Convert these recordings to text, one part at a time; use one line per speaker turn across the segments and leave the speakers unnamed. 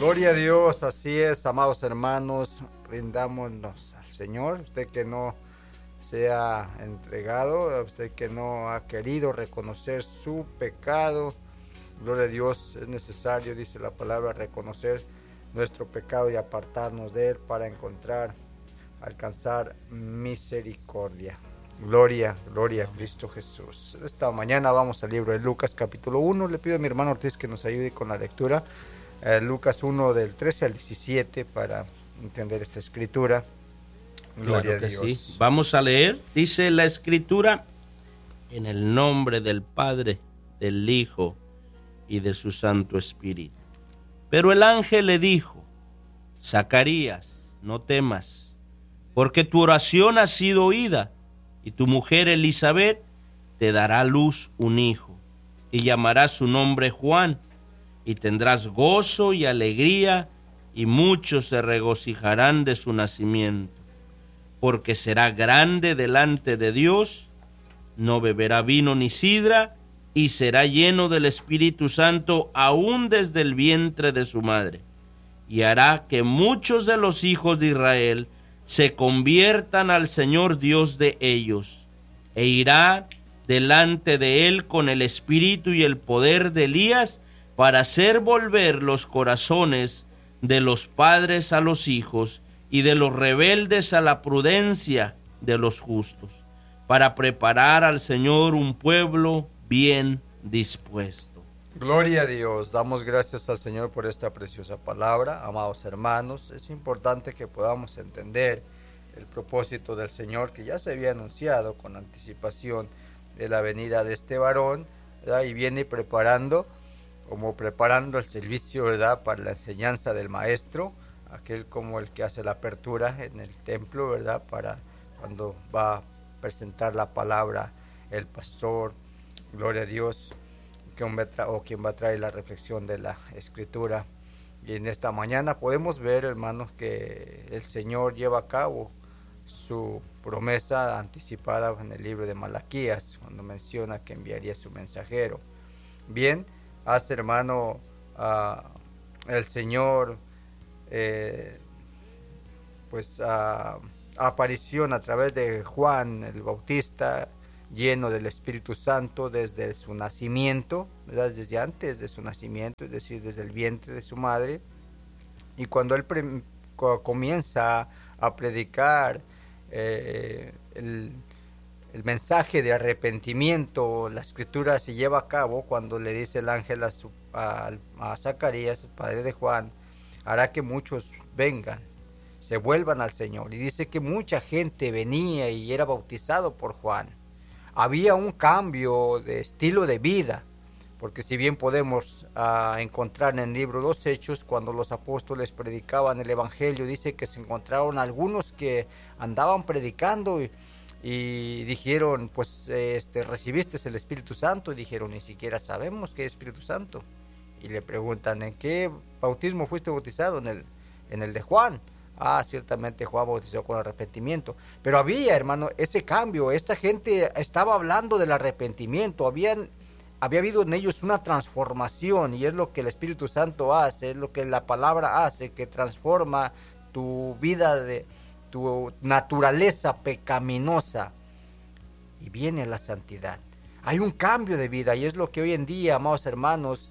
Gloria a Dios, así es, amados hermanos, rindámonos al Señor. Usted que no se ha entregado, usted que no ha querido reconocer su pecado, gloria a Dios, es necesario, dice la palabra, reconocer nuestro pecado y apartarnos de él para alcanzar misericordia. Gloria, gloria a Cristo Jesús. Esta mañana vamos al libro de Lucas capítulo 1. Le pido a mi hermano Ortiz que nos ayude con la lectura. Lucas 1 del 13 al 17 para entender esta escritura. Gloria
Claro
a
que
Dios.
sí. Vamos a leer, dice la escritura, en el nombre del Padre, del Hijo y de su Santo Espíritu. Pero el ángel le dijo: Zacarías, no temas, porque tu oración ha sido oída, y tu mujer Elizabeth te dará a luz un hijo, y llamarás su nombre Juan, y tendrás gozo y alegría, y muchos se regocijarán de su nacimiento, porque será grande delante de Dios, no beberá vino ni sidra, y será lleno del Espíritu Santo aún desde el vientre de su madre, y hará que muchos de los hijos de Israel se conviertan al Señor Dios de ellos, e irá delante de él con el espíritu y el poder de Elías, para hacer volver los corazones de los padres a los hijos, y de los rebeldes a la prudencia de los justos, para preparar al Señor un pueblo bien dispuesto.
Gloria a Dios, damos gracias al Señor por esta preciosa palabra. Amados hermanos, es importante que podamos entender el propósito del Señor, que ya se había anunciado con anticipación de la venida de este varón, ¿verdad? Y viene preparando el servicio, ¿verdad?, para la enseñanza del maestro, aquel como el que hace la apertura en el templo, ¿verdad?, para cuando va a presentar la palabra el pastor, gloria a Dios, quien va a traer la reflexión de la escritura. Y en esta mañana podemos ver, hermanos, que el Señor lleva a cabo su promesa anticipada en el libro de Malaquías, cuando menciona que enviaría su mensajero. Bien, hace, hermano, el Señor aparición a través de Juan el Bautista, lleno del Espíritu Santo desde su nacimiento, ¿verdad?, desde antes de su nacimiento, es decir, desde el vientre de su madre. Y cuando él comienza a predicar el mensaje de arrepentimiento, la escritura se lleva a cabo cuando le dice el ángel a Zacarías, padre de Juan: hará que muchos vengan, se vuelvan al Señor. Y dice que mucha gente venía y era bautizado por Juan. Había un cambio de estilo de vida, porque si bien podemos encontrar en el libro de los Hechos, cuando los apóstoles predicaban el Evangelio, dice que se encontraron algunos que andaban predicando y dijeron, pues recibiste el Espíritu Santo, y dijeron, ni siquiera sabemos qué es Espíritu Santo. Y le preguntan, ¿en qué bautismo fuiste bautizado? En el de Juan. Ciertamente Juan bautizó con arrepentimiento. Pero había, hermano, ese cambio. Esta gente estaba hablando del arrepentimiento. Había habido en ellos una transformación, y es lo que el Espíritu Santo hace, es lo que la palabra hace, que transforma tu vida, tu naturaleza pecaminosa, y viene la santidad. Hay un cambio de vida, y es lo que hoy en día, amados hermanos,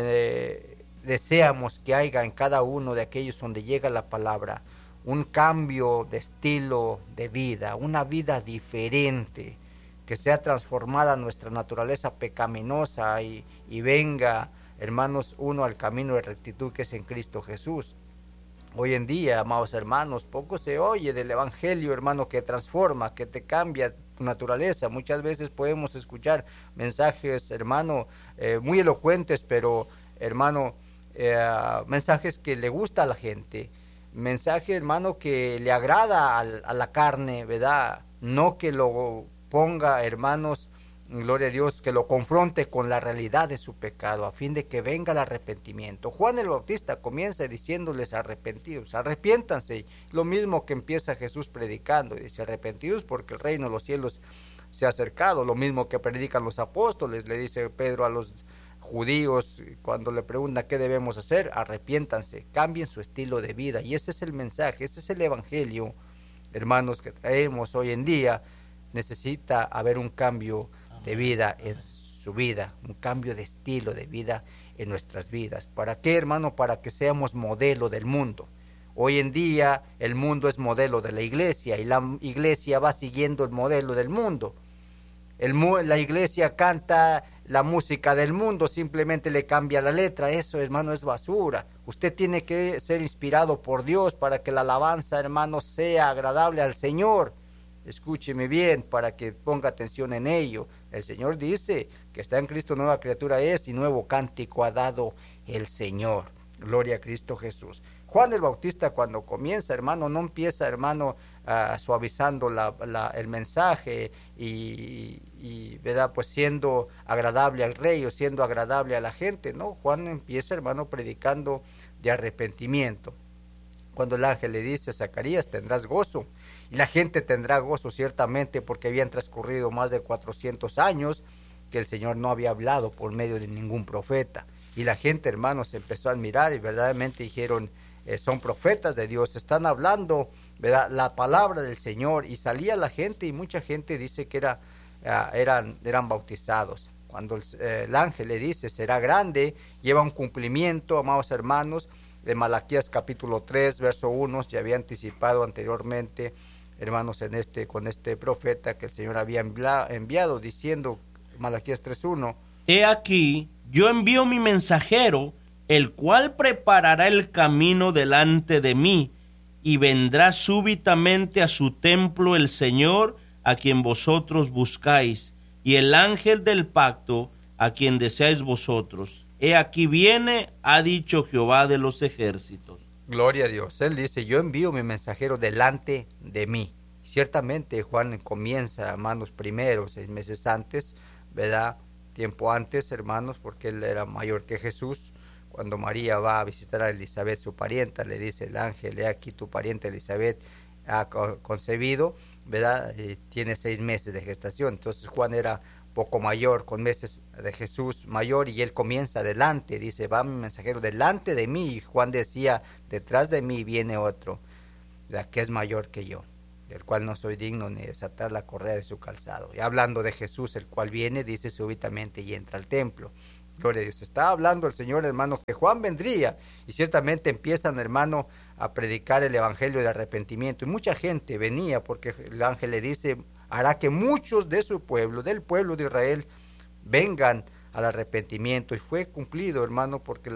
deseamos que haya en cada uno de aquellos donde llega la palabra. Un cambio de estilo de vida, una vida diferente, que sea transformada nuestra naturaleza pecaminosa y venga, hermanos, uno al camino de rectitud que es en Cristo Jesús. Hoy en día, amados hermanos, poco se oye del Evangelio, hermano, que transforma, que te cambia tu naturaleza. Muchas veces podemos escuchar mensajes, hermano, muy elocuentes, pero, hermano, mensajes que le gusta a la gente, mensaje, hermano, que le agrada a la carne, ¿verdad? No que lo ponga, hermanos, gloria a Dios, que lo confronte con la realidad de su pecado, a fin de que venga el arrepentimiento. Juan el Bautista comienza diciéndoles arrepentidos, arrepiéntanse, lo mismo que empieza Jesús predicando, dice arrepentidos porque el reino de los cielos se ha acercado, lo mismo que predican los apóstoles, le dice Pedro a los judíos, cuando le preguntan qué debemos hacer, arrepiéntanse, cambien su estilo de vida. Y ese es el mensaje, ese es el evangelio, hermanos, que traemos hoy en día. Necesita haber un cambio de vida en su vida, un cambio de estilo de vida en nuestras vidas. ¿Para qué, hermano? Para que seamos modelo del mundo. Hoy en día el mundo es modelo de la iglesia y la iglesia va siguiendo el modelo del mundo. La iglesia canta la música del mundo, simplemente le cambia la letra. Eso, hermano, es basura. Usted tiene que ser inspirado por Dios para que la alabanza, hermano, sea agradable al Señor. Escúcheme bien para que ponga atención en ello. El Señor dice que está en Cristo, nueva criatura es, y nuevo cántico ha dado el Señor. Gloria a Cristo Jesús. Juan el Bautista, cuando comienza, hermano, no empieza, hermano, suavizando el mensaje y ¿verdad? Pues siendo agradable al rey o siendo agradable a la gente, ¿no? Juan empieza, hermano, predicando de arrepentimiento. Cuando el ángel le dice a Zacarías, tendrás gozo, y la gente tendrá gozo ciertamente, porque habían transcurrido más de 400 años que el Señor no había hablado por medio de ningún profeta. Y la gente, hermanos, empezó a admirar y verdaderamente dijeron, son profetas de Dios, están hablando, ¿verdad?, la palabra del Señor. Y salía la gente y mucha gente dice que eran bautizados. Cuando el ángel le dice, será grande, lleva un cumplimiento, amados hermanos, de Malaquías capítulo 3, verso 1, se había anticipado anteriormente, hermanos, con este profeta que el Señor había enviado, diciendo, Malaquías 3:1,
he aquí, yo envío mi mensajero, el cual preparará el camino delante de mí, y vendrá súbitamente a su templo el Señor, a quien vosotros buscáis, y el ángel del pacto, a quien deseáis vosotros. He aquí viene, ha dicho Jehová de los ejércitos.
Gloria a Dios. Él dice, yo envío mi mensajero delante de mí. Ciertamente Juan comienza, hermanos, primero, 6 meses antes, ¿verdad? Tiempo antes, hermanos, porque él era mayor que Jesús. Cuando María va a visitar a Elizabeth, su parienta, le dice el ángel, he aquí tu parienta Elizabeth ha concebido, ¿verdad? Tiene 6 meses de gestación. Entonces Juan era poco mayor, con meses de Jesús mayor, y él comienza adelante, dice, va mi mensajero delante de mí. Y Juan decía, detrás de mí viene otro, ¿verdad?, que es mayor que yo, del cual no soy digno ni desatar la correa de su calzado. Y hablando de Jesús, el cual viene, dice, súbitamente y entra al templo. Gloria a Dios. Está hablando el Señor, hermano, que Juan vendría, y ciertamente empiezan, hermano, a predicar el evangelio de arrepentimiento, y mucha gente venía, porque el ángel le dice, hará que muchos de su pueblo, del pueblo de Israel, vengan al arrepentimiento. Y fue cumplido, hermano, porque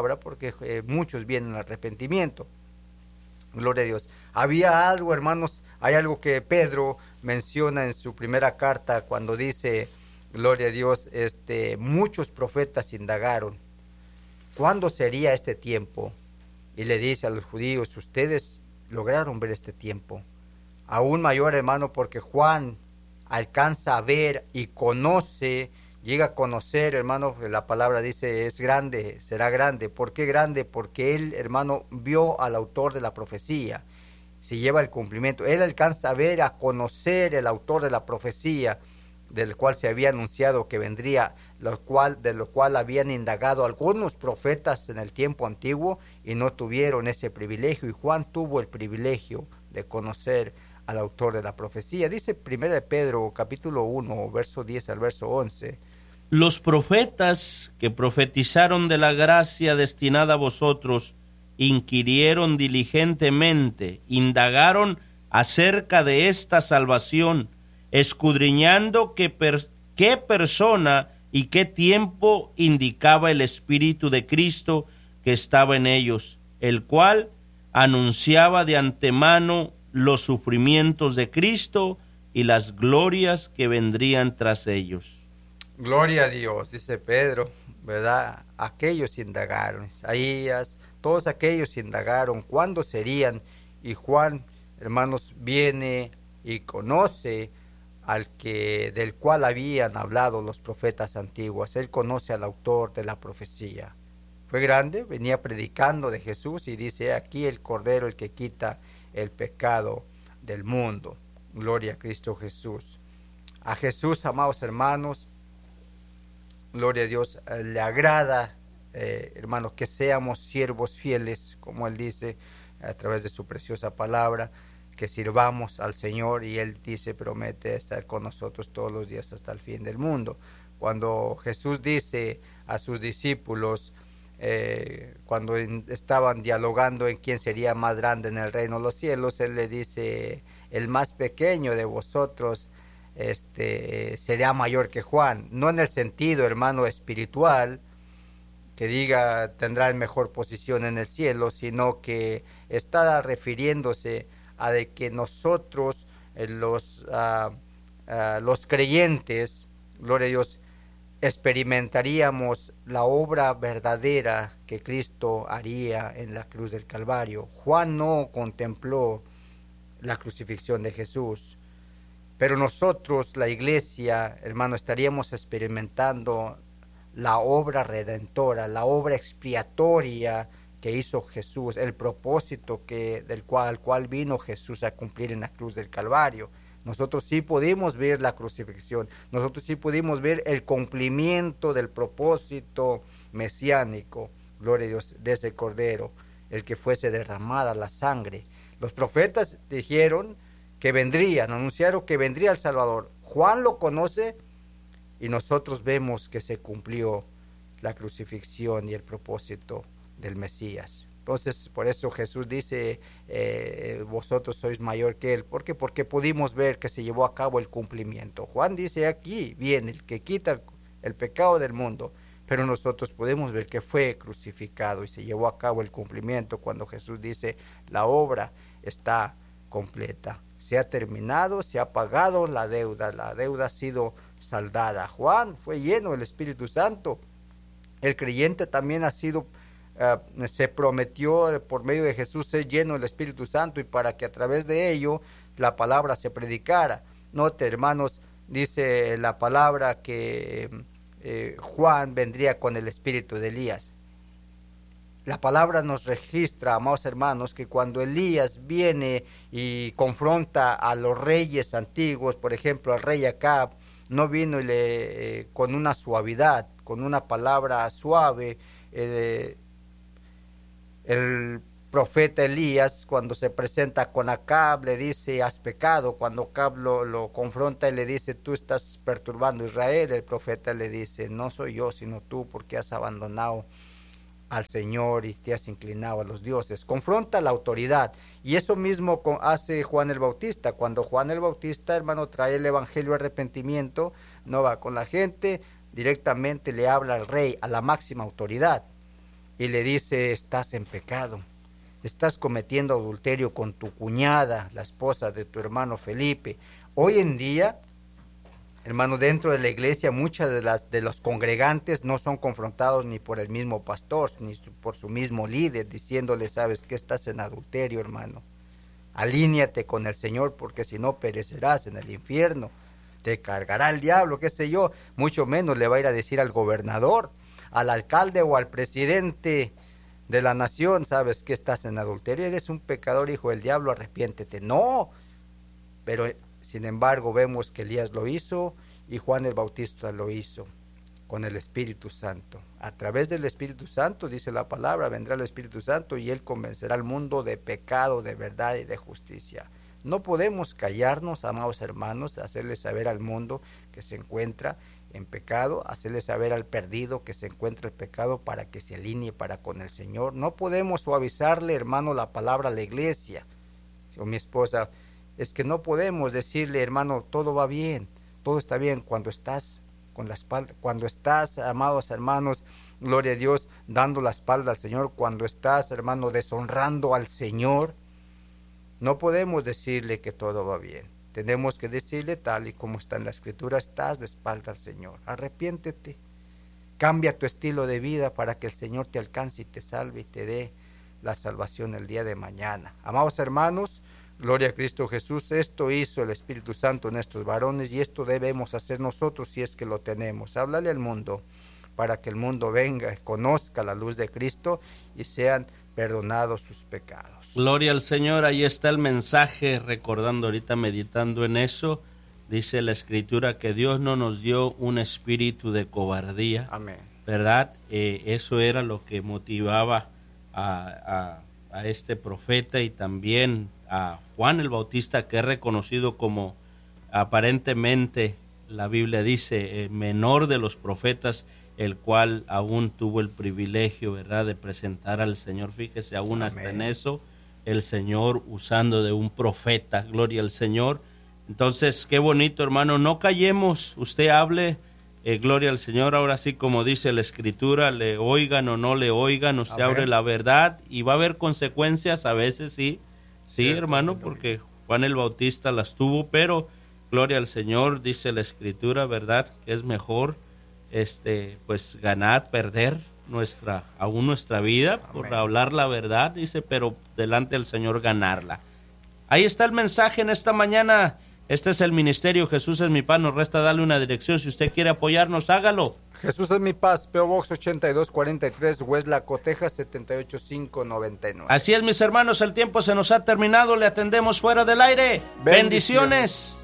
muchos vienen al arrepentimiento. Gloria a Dios. Había algo, hermanos, hay algo que Pedro menciona en su primera carta cuando dice, gloria a Dios, muchos profetas indagaron, ¿cuándo sería este tiempo? Y le dice a los judíos, ustedes lograron ver este tiempo. Aún mayor, hermano, porque Juan alcanza a ver y conoce, llega a conocer, hermano, la palabra dice, es grande, será grande. ¿Por qué grande? Porque él, hermano, vio al autor de la profecía, se lleva el cumplimiento. Él alcanza a ver, a conocer el autor de la profecía, del cual se había anunciado que vendría, de lo cual habían indagado algunos profetas en el tiempo antiguo y no tuvieron ese privilegio, y Juan tuvo el privilegio de conocer al autor de la profecía. Dice 1 de Pedro capítulo 1, verso 10 al verso 11.
Los profetas que profetizaron de la gracia destinada a vosotros inquirieron diligentemente, indagaron acerca de esta salvación, escudriñando qué persona y qué tiempo indicaba el Espíritu de Cristo que estaba en ellos, el cual anunciaba de antemano los sufrimientos de Cristo y las glorias que vendrían tras ellos.
Gloria a Dios, dice Pedro, ¿verdad? Aquellos indagaron, Isaías, todos aquellos indagaron cuándo serían, y Juan, hermanos, viene y conoce del cual habían hablado los profetas antiguos. Él conoce al autor de la profecía. Fue grande, venía predicando de Jesús y dice, aquí el Cordero, el que quita el pecado del mundo. Gloria a Cristo Jesús. A Jesús, amados hermanos, gloria a Dios, le agrada, hermano, que seamos siervos fieles, como Él dice a través de su preciosa palabra, que sirvamos al Señor, y Él dice, promete estar con nosotros todos los días hasta el fin del mundo. Cuando Jesús dice a sus discípulos, cuando estaban dialogando en quién sería más grande en el reino de los cielos, Él le dice, el más pequeño de vosotros será mayor que Juan, no en el sentido, hermano, espiritual, que diga tendrá mejor posición en el cielo, sino que está refiriéndose a de que nosotros, los creyentes, gloria a Dios, experimentaríamos la obra verdadera que Cristo haría en la cruz del Calvario. Juan no contempló la crucifixión de Jesús, pero nosotros, la iglesia, hermano, estaríamos experimentando la obra redentora, la obra expiatoria que hizo Jesús, el propósito al cual vino Jesús a cumplir en la cruz del Calvario. Nosotros sí pudimos ver la crucifixión, nosotros sí pudimos ver el cumplimiento del propósito mesiánico, gloria a Dios, de ese Cordero, el que fuese derramada la sangre. Los profetas dijeron que vendrían, anunciaron que vendría el Salvador. Juan lo conoce y nosotros vemos que se cumplió la crucifixión y el propósito del Mesías. Entonces, por eso Jesús dice, vosotros sois mayor que Él. ¿Por qué? Porque pudimos ver que se llevó a cabo el cumplimiento. Juan dice, aquí viene el que quita el pecado del mundo, pero nosotros podemos ver que fue crucificado y se llevó a cabo el cumplimiento cuando Jesús dice, la obra está completa. Se ha terminado, se ha pagado la deuda ha sido saldada. Juan fue lleno del Espíritu Santo. El creyente también ha sido se prometió por medio de Jesús ser lleno del Espíritu Santo, y para que a través de ello la palabra se predicara. Note, hermanos, dice la palabra que Juan vendría con el espíritu de Elías. La palabra nos registra, amados hermanos, que cuando Elías viene y confronta a los reyes antiguos, por ejemplo al rey Acab, no vino con una suavidad, con una palabra suave. El profeta Elías, cuando se presenta con Acab, le dice, has pecado. Cuando Acab lo confronta y le dice, tú estás perturbando a Israel, el profeta le dice, no soy yo, sino tú, porque has abandonado al Señor y te has inclinado a los dioses. Confronta la autoridad, y eso mismo hace Juan el Bautista. Cuando Juan el Bautista, hermano, trae el evangelio de arrepentimiento, no va con la gente, directamente le habla al rey, a la máxima autoridad, y le dice, estás en pecado, estás cometiendo adulterio con tu cuñada, la esposa de tu hermano Felipe. Hoy en día, hermano, dentro de la iglesia, muchas de los congregantes no son confrontados ni por el mismo pastor, ni por su mismo líder, diciéndole, sabes que estás en adulterio, hermano, alíñate con el Señor, porque si no perecerás en el infierno, te cargará el diablo, qué sé yo. Mucho menos le va a ir a decir al gobernador, al alcalde o al presidente de la nación, sabes que estás en adulterio, eres un pecador, hijo del diablo, arrepiéntete. No, pero sin embargo vemos que Elías lo hizo y Juan el Bautista lo hizo con el Espíritu Santo. A través del Espíritu Santo, dice la palabra, vendrá el Espíritu Santo y Él convencerá al mundo de pecado, de verdad y de justicia. No podemos callarnos, amados hermanos, hacerle saber al mundo que se encuentra en pecado, hacerle saber al perdido que se encuentra el pecado para que se alinee para con el Señor. No podemos suavizarle, hermano, la palabra a la iglesia. O mi esposa, es que no podemos decirle, hermano, todo va bien, todo está bien, cuando estás con la espalda, cuando estás, amados hermanos, gloria a Dios, dando la espalda al Señor, cuando estás, hermano, deshonrando al Señor, no podemos decirle que todo va bien. Tenemos que decirle, tal y como está en la Escritura, estás de espalda al Señor. Arrepiéntete, cambia tu estilo de vida para que el Señor te alcance y te salve y te dé la salvación el día de mañana. Amados hermanos, gloria a Cristo Jesús. Esto hizo el Espíritu Santo en estos varones, y esto debemos hacer nosotros si es que lo tenemos. Háblale al mundo para que el mundo venga, conozca la luz de Cristo y sean perdonados sus pecados.
Gloria al Señor. Ahí está el mensaje, recordando ahorita, meditando en eso, Dice la Escritura que Dios no nos dio un espíritu de cobardía.
Amén.
¿Verdad? Eso era lo que motivaba a este profeta y también a Juan el Bautista, que es reconocido como aparentemente, la Biblia dice, menor de los profetas, el cual aún tuvo el privilegio, ¿verdad?, de presentar al Señor. Fíjese, aún hasta en eso, el Señor usando de un profeta, gloria al Señor. Entonces, qué bonito, hermano, no callemos, usted hable, gloria al Señor, ahora sí como dice la Escritura, le oigan o no le oigan, usted abre la verdad y va a haber consecuencias, a veces sí, hermano, porque Juan el Bautista las tuvo, pero gloria al Señor, dice la Escritura, ¿verdad?, que es mejor pues ganar, perder aún nuestra vida por hablar la verdad, dice, pero delante del Señor ganarla. Ahí está el mensaje en esta mañana. Este es el ministerio Jesús es mi paz. Nos resta darle una dirección. Si usted quiere apoyarnos, hágalo.
Jesús es mi paz, P.O. Box 8243, Hueslaco, Texas 78599.
Así es, mis hermanos, el tiempo se nos ha terminado. Le atendemos fuera del aire. Bendiciones.